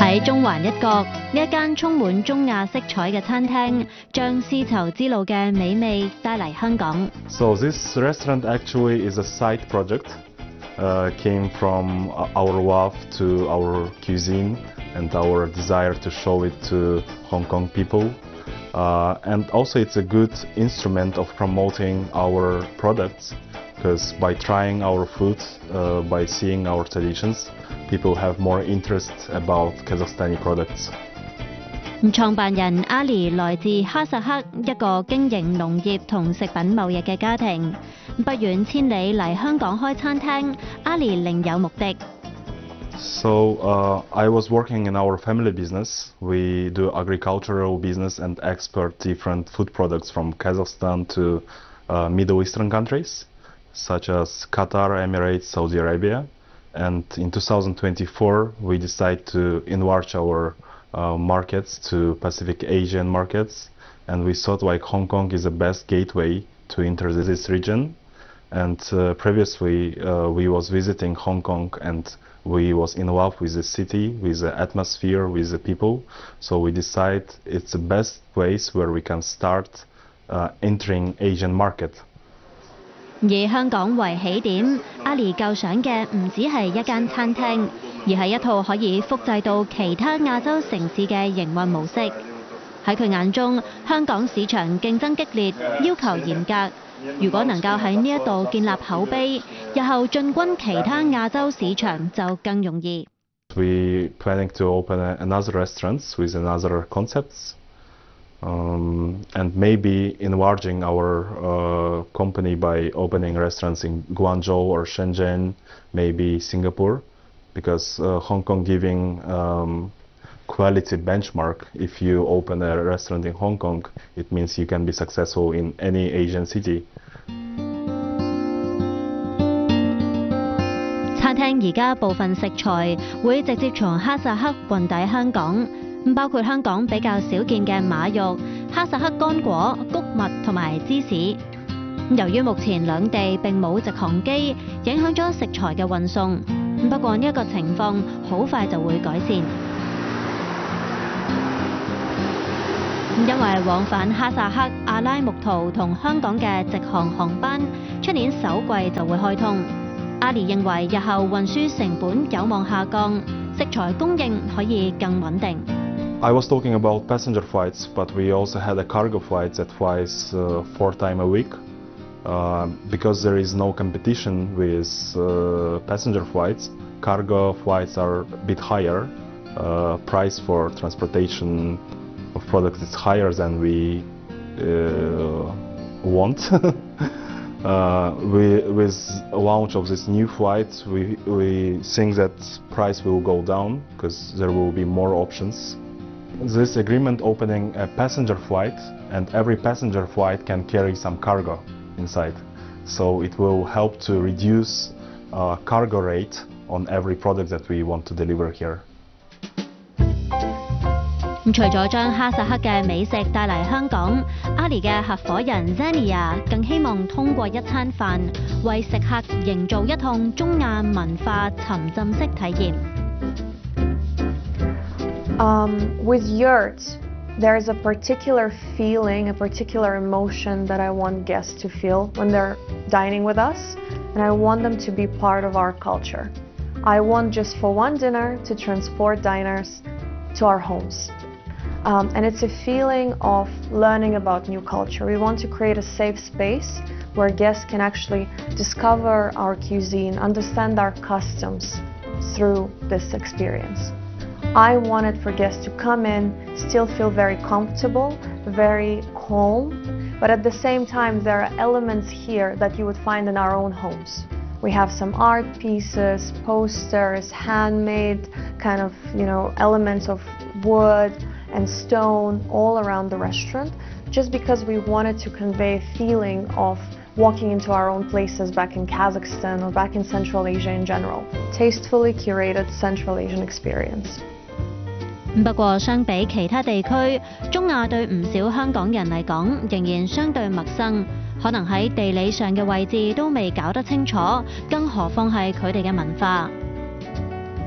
喺中環一角，呢一間充滿中亞色彩嘅餐廳，將絲綢之路嘅美味帶嚟香港。 So this restaurant actually is a side project. Came from our love to our cuisine and our desire to show it to Hong Kong people. And also it's a good instrument of promoting our products because by trying our food, by seeing our traditions, people have more interest about Kazakhstani products. 創辦人阿里來自哈薩克一個經營農業同食品貿易嘅家庭，不遠千里嚟香港開餐廳，阿里另有目的。 So I was working in our family business. We do agricultural business and export different food products from Kazakhstan to Middle Eastern countries, such as Qatar, Emirates, Saudi Arabia. And in 2024, we decided to enlarge our markets to Pacific Asian markets, and we thought like Hong Kong is the best gateway to enter this region. And previously we was visiting Hong Kong and we was in love with the city, with the atmosphere, with the people. So we decided it's the best place where we can start entering Asian market. 以香港為起點，阿里構想嘅唔只係一間餐廳，而係一套可以複製到其他亞洲城市嘅營運模式。喺佢眼中，香港市場競爭激烈，要求嚴格。如果能夠喺呢一度建立口碑，日後進軍其他亞洲市場就更容易。 We planning to open another restaurants with another concepts. And maybe enlarging our company by opening restaurants in Guangzhou or Shenzhen, maybe Singapore, because Hong Kong giving quality benchmark. If you open a restaurant in Hong Kong, it means you can be successful in any Asian city. 餐廳而家部分食材會直接從哈薩克運抵香港。包括香港比較少見嘅馬肉、哈薩克乾果、穀物同埋芝士。由於目前兩地並冇直航機，影響咗食材嘅運送。不過呢一個情況好快就會改善，因為往返哈薩克、阿拉木圖同香港嘅直航航班，出年首季就會開通。阿里認為日後運輸成本有望下降，食材供應可以更穩定。 I was talking about passenger flights, but we also had a cargo flight that flies 4 times a week. Because there is no competition with passenger flights, cargo flights are a bit higher. Price for transportation of products is higher than we want. With launch of this new flight, we think that price will go down because there will be more options. This agreement opening a passenger flight, and every passenger flight can carry some cargo inside. So it will help to reduce cargo rate on every product that we want to deliver here. 除咗將哈薩克嘅美食帶嚟香港，阿里嘅合夥人 Zania 更希望通過一餐飯，為食客營造一趟中亞文化沉浸式體驗。 With yurts, there is a particular feeling, a particular emotion that I want guests to feel when they're dining with us, and I want them to be part of our culture. I want just for one dinner to transport diners to our homes. And it's a feeling of learning about new culture. We want to create a safe space where guests can actually discover our cuisine, understand our customs through this experience. I wanted for guests to come in, still feel very comfortable, very calm, but at the same time there are elements here that you would find in our own homes. We have some art pieces, posters, handmade kind of, elements of wood and stone all around the restaurant, just because we wanted to convey a feeling of walking into our own places back in Kazakhstan or back in Central Asia in general. Tastefully curated Central Asian experience. 不過相比其他地區，中亞對唔少香港人嚟講仍然相對陌生，可能喺地理上嘅位置都未搞得清楚，更何況係佢哋嘅文化。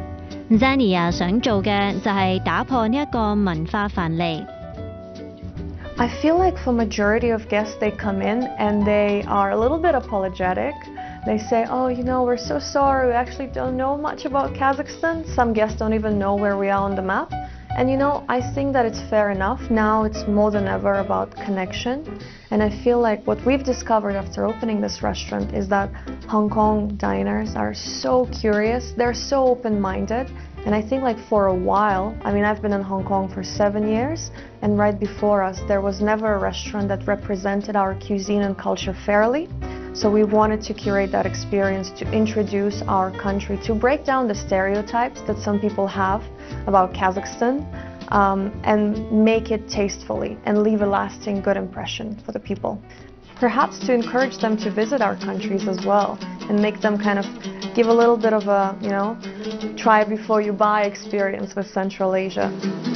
Zania 想做嘅就係打破呢一個文化藩籬。 I feel like for majority of guests, they come in and they are a little bit apologetic. They say, oh, we're so sorry, we actually don't know much about Kazakhstan. Some guests don't even know where we are on the map. And I think that it's fair enough. Now it's more than ever about connection. And I feel like what we've discovered after opening this restaurant is that Hong Kong diners are so curious, they're so open-minded. And I think for a while, I've been in Hong Kong for 7 years, and right before us, there was never a restaurant that represented our cuisine and culture fairly. So we wanted to curate that experience, to introduce our country, to break down the stereotypes that some people have about Kazakhstan, and make it tastefully and leave a lasting good impression for the people. Perhaps to encourage them to visit our countries as well and make them kind of give a little bit of a, try before you buy experience with Central Asia.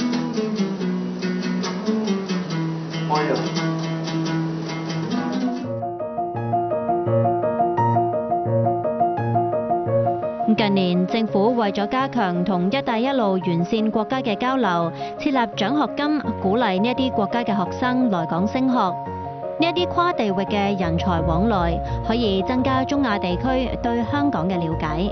近年政府為咗加強同一帶一路沿線國家嘅交流，設立獎學金，鼓勵呢一啲國家嘅學生來港升學。呢一啲跨地域嘅人才往來，可以增加中亞地區對香港嘅了解。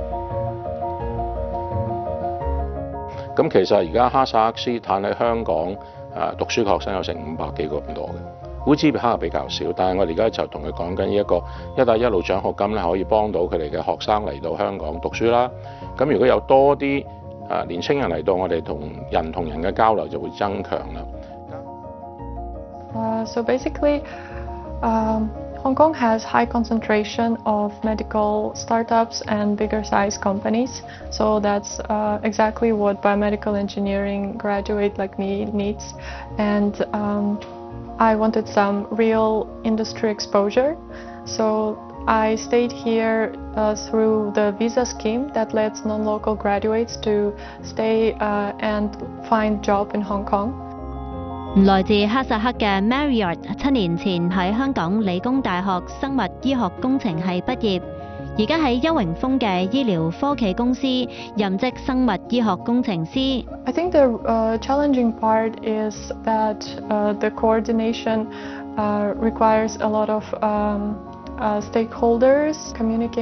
咁其實而家哈薩克斯坦喺香港讀書嘅學生有成500幾個咁多嘅，烏茲別克比較少，但係我哋而家就同佢講緊呢一個一帶一路獎學金咧，可以幫到佢哋嘅學生嚟到香港讀書啦。咁如果有多啲年青人嚟到，我哋同人嘅交流就會增強啦。 So basically, Hong Kong has high concentration of medical startups and bigger size companies. So that's exactly what biomedical engineering graduate like me needs. And I wanted some real industry exposure. So I stayed here through the visa scheme that lets non-local graduates to stay and find job in Hong Kong. 來自哈薩克嘅 Marriott 7年前喺香港理工大學生物醫學工程系畢業，而家喺邱榮峰嘅醫療科技公司任職生物醫學工程師。 I think the challenging part is that the coordination requires a lot of stakeholders, communication.